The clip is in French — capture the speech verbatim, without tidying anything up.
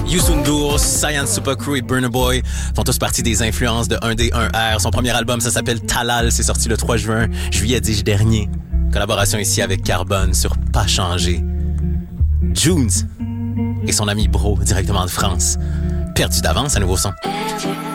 Youssou N'Dour, Science Super Crew et Burna Boy font tous partie des influences de un D un R. Son premier album, ça s'appelle Talal, c'est sorti le trois juin, juillet dis-je dernier. Collaboration ici avec Carbone sur Pas Changé. Junes et son ami Bro, directement de France. Perdu d'avance, à nouveau son.